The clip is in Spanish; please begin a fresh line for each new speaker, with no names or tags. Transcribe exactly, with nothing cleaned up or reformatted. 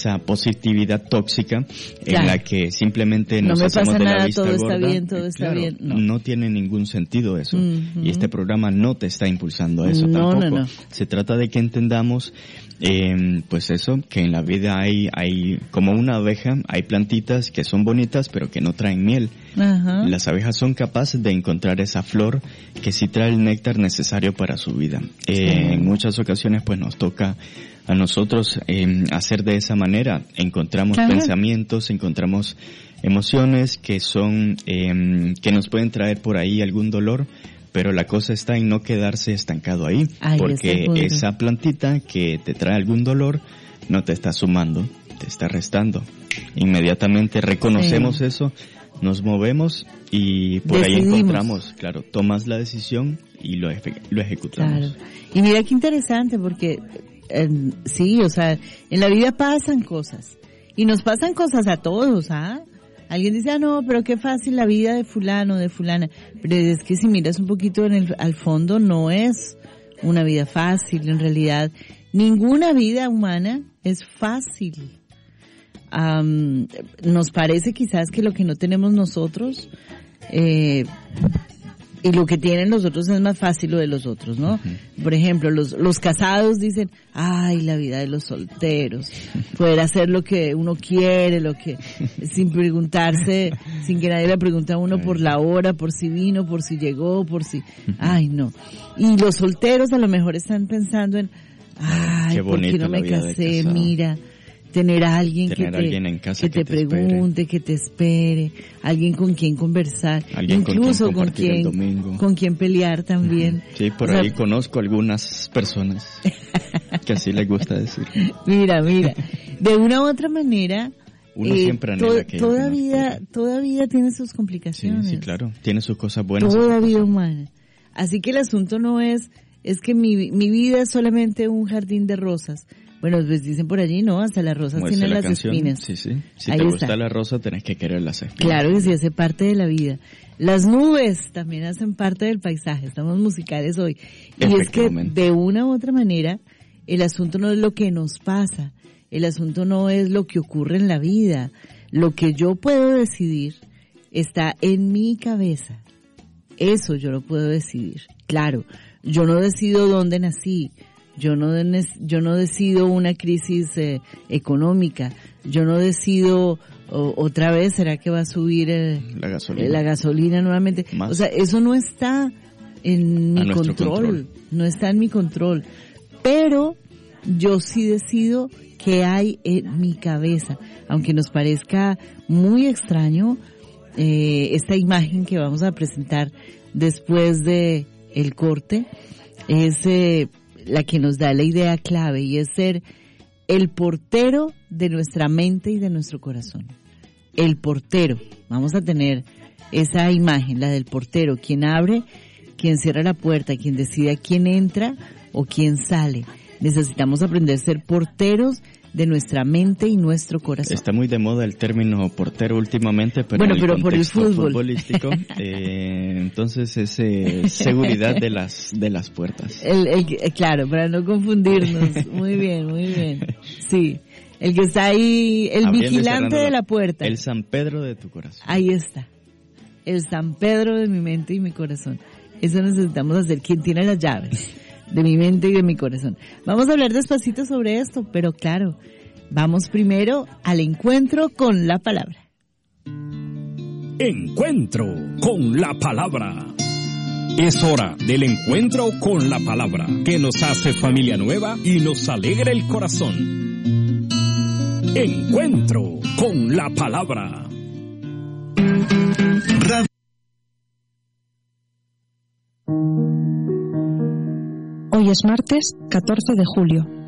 esa positividad tóxica en
claro.
la que simplemente nos
no me
hacemos
pasa
de
nada,
la vista
todo
gorda.
está bien, todo está
claro,
bien. No.
no tiene ningún sentido eso.
Uh-huh.
Y este programa no te está impulsando a eso
no,
tampoco.
No, no.
Se trata de que entendamos, eh, pues eso, que en la vida hay, hay como una abeja, hay plantitas que son bonitas pero que no traen miel.
Uh-huh.
Las abejas son capaces de encontrar esa flor que sí trae el néctar necesario para su vida. Eh, sí. En muchas ocasiones pues nos toca a nosotros eh, hacer de esa manera. Encontramos uh-huh. pensamientos, encontramos emociones que son, eh, que nos pueden traer por ahí algún dolor, pero la cosa está en no quedarse estancado ahí,
Ay,
porque esa plantita que te trae algún dolor no te está sumando, te está restando. Inmediatamente reconocemos sí. eso, nos movemos y por Decidimos. ahí encontramos, claro, tomas la decisión y lo, eje- lo ejecutamos.
Claro. Y mira qué interesante, porque eh, sí, o sea, en la vida pasan cosas, y nos pasan cosas a todos, ¿ah? Alguien dice, ah, no, pero qué fácil la vida de fulano, de fulana. Pero es que si miras un poquito en el, al fondo, no es una vida fácil. En realidad, ninguna vida humana es fácil. Um, nos parece quizás que lo que no tenemos nosotros, eh, y lo que tienen los otros es más fácil lo de los otros, ¿no? Uh-huh. Por ejemplo, los, los casados dicen, ay, la vida de los solteros, poder hacer lo que uno quiere, lo que, sin preguntarse, sin que nadie le pregunte a uno por la hora, por si vino, por si llegó, por si, ay, no. Y los solteros a lo mejor están pensando en, ay, qué ¿por qué no me casé? Mira, tener a alguien tener que te, alguien en casa que te, que te pregunte, espere. que te espere, alguien con quien conversar,
alguien
incluso
con quien,
con quien, con quien pelear también.
Uh-huh. Sí, por o ahí sea, conozco algunas personas que así les gusta decir.
Mira, mira, de una u otra manera,
uno eh, siempre anhela
to-
que
toda vida, toda vida tiene sus complicaciones.
Sí, sí, claro, tiene sus cosas buenas.
Toda vida humana. Así que el asunto no es, es que mi, mi vida es solamente un jardín de rosas. Bueno, pues dicen por allí, ¿no? Hasta las rosas tienen las canción. espinas.
Sí, sí. Si
Ahí
te
está.
gusta la rosa, tenés que querer las espinas.
Claro que sí, hace parte de la vida. Las nubes también hacen parte del paisaje. Estamos musicales hoy. Y es que de una u otra manera, el asunto no es lo que nos pasa. El asunto no es lo que ocurre en la vida. Lo que yo puedo decidir está en mi cabeza. Eso yo lo puedo decidir. Claro, yo no decido dónde nací. Yo no, yo no decido una crisis eh, económica. Yo no decido o, otra vez, ¿será que va a subir eh,
la gasolina,
la gasolina nuevamente? Más. O sea, eso no está en mi control, control, no está en mi control. Pero yo sí decido qué hay en mi cabeza. Aunque nos parezca muy extraño, eh, esta imagen que vamos a presentar después de el corte es eh, la que nos da la idea clave, y es ser el portero de nuestra mente y de nuestro corazón. El portero. Vamos a tener esa imagen, la del portero, quien abre, quien cierra la puerta, quien decide a quién entra o quién sale. Necesitamos aprender a ser porteros de nuestra mente y nuestro corazón.
Está muy de moda el término portero últimamente, pero
bueno,
en el
pero por el fútbol
futbolístico, eh, entonces es eh, seguridad de las de las puertas.
El, el, claro, para no confundirnos. Muy bien, muy bien. Sí, el que está ahí, el Abriendo vigilante de la puerta.
El San Pedro de tu corazón.
Ahí está. El San Pedro de mi mente y mi corazón. Eso necesitamos hacer. ¿Quién tiene las llaves de mi mente y de mi corazón? Vamos a hablar despacito sobre esto, pero claro, vamos primero al encuentro con la palabra.
Encuentro con la palabra. Es hora del encuentro con la palabra, que nos hace familia nueva y nos alegra el corazón. Encuentro con la palabra.
Hoy es martes catorce de julio.